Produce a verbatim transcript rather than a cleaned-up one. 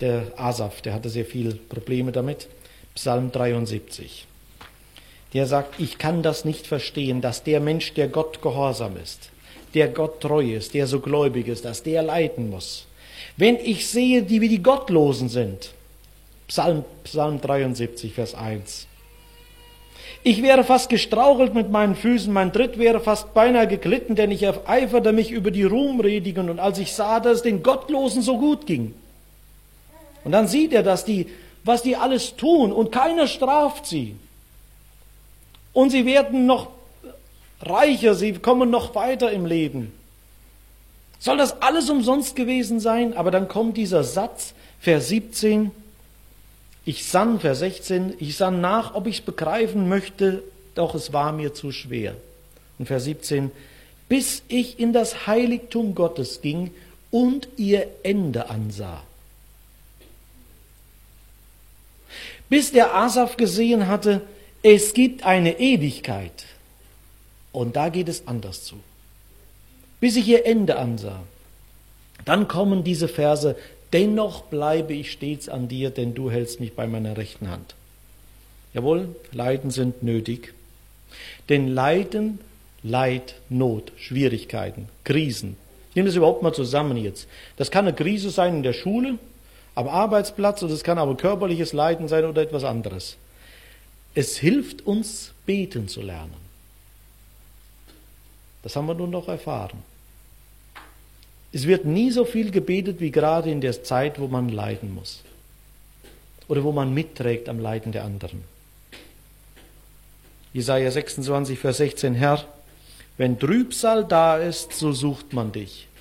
der Asaf, der hatte sehr viele Probleme damit. Psalm dreiundsiebzig. Der sagt, ich kann das nicht verstehen, dass der Mensch, der Gott gehorsam ist, der Gott treu ist, der so gläubig ist, dass der leiden muss. Wenn ich sehe, die wie die Gottlosen sind, Psalm, Psalm dreiundsiebzig, Vers eins. Ich wäre fast gestrauchelt mit meinen Füßen, mein Tritt wäre fast beinahe geglitten, denn ich eiferte mich über die Ruhmredigen und als ich sah, dass es den Gottlosen so gut ging. Und dann sieht er, dass die, was die alles tun und keiner straft sie. Und sie werden noch reicher, sie kommen noch weiter im Leben. Soll das alles umsonst gewesen sein? Aber dann kommt dieser Satz, Vers siebzehn, ich sann, Vers sechzehn, ich sann nach, ob ich es begreifen möchte, doch es war mir zu schwer. Und Vers siebzehn, bis ich in das Heiligtum Gottes ging und ihr Ende ansah. Bis der Asaf gesehen hatte, es gibt eine Ewigkeit. Und da geht es anders zu. Bis ich ihr Ende ansah. Dann kommen diese Verse, dennoch bleibe ich stets an dir, denn du hältst mich bei meiner rechten Hand. Jawohl, Leiden sind nötig. Denn Leiden, Leid, Not, Schwierigkeiten, Krisen. Ich nehme das überhaupt mal zusammen jetzt. Das kann eine Krise sein in der Schule, am Arbeitsplatz, oder es kann aber körperliches Leiden sein oder etwas anderes. Es hilft uns, beten zu lernen. Das haben wir nun noch erfahren. Es wird nie so viel gebetet wie gerade in der Zeit, wo man leiden muss. Oder wo man mitträgt am Leiden der anderen. Jesaja sechsundzwanzig, Vers sechzehn, Herr, wenn Trübsal da ist, so sucht man dich.